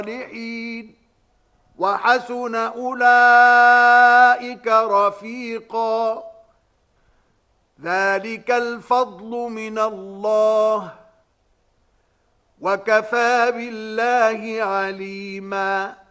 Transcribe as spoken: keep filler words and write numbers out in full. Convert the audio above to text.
الصالحين وحسن أولئك رفيقا ذلك الفضل من الله وكفى بالله عليما